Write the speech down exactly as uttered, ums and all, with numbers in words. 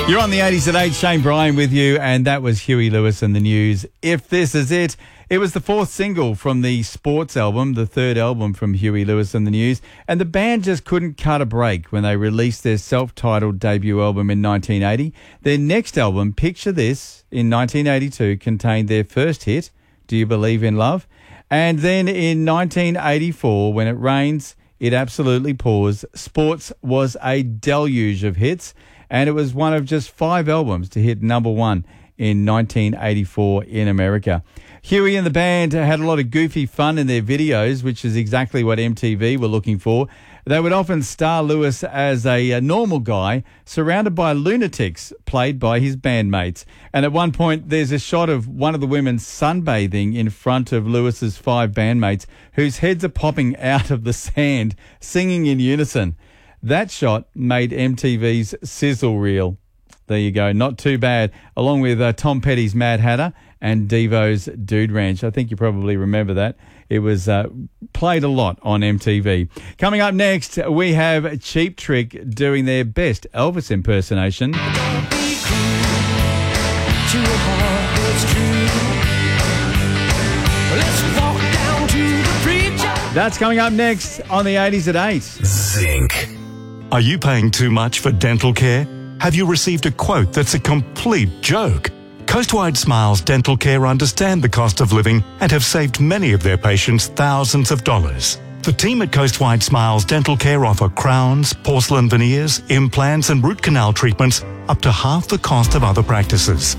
You're on the eighties at eight, Shane Bryan with you, and that was Huey Lewis and the News. If This Is It. It was the fourth single from the Sports album, the third album from Huey Lewis and the News, and the band just couldn't cut a break when they released their self-titled debut album in nineteen eighty. Their next album, Picture This, in nineteen eighty-two, contained their first hit, Do You Believe in Love? And then in nineteen eighty-four, When It Rains, It Absolutely Pours, Sports was a deluge of hits, and it was one of just five albums to hit number one in nineteen eighty-four in America. Huey and the band had a lot of goofy fun in their videos, which is exactly what M T V were looking for. They would often star Lewis as a, a normal guy surrounded by lunatics played by his bandmates. And at one point, there's a shot of one of the women sunbathing in front of Lewis's five bandmates whose heads are popping out of the sand, singing in unison. That shot made M T V's sizzle reel. There you go. Not too bad. Along with uh, Tom Petty's Mad Hatter and Devo's Dude Ranch. I think you probably remember that. It was uh, played a lot on M T V. Coming up next, we have Cheap Trick doing their best Elvis impersonation. Don't be cruel to a heart that's true. Let's walk down to the preacher. That's coming up next on the eighties at eight. Zinc. Are you paying too much for dental care? Have you received a quote that's a complete joke? Coastwide Smiles Dental Care understand the cost of living and have saved many of their patients thousands of dollars. The team at Coastwide Smiles Dental Care offer crowns, porcelain veneers, implants and root canal treatments up to half the cost of other practices.